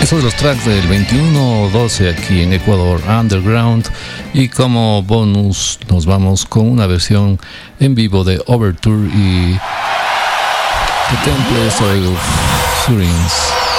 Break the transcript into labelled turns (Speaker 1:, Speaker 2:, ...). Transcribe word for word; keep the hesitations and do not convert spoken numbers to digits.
Speaker 1: Estos de los tracks del veintiuno doce aquí en Ecuador Underground, y como bonus nos vamos con una versión en vivo de Overture y The Temples of Surins.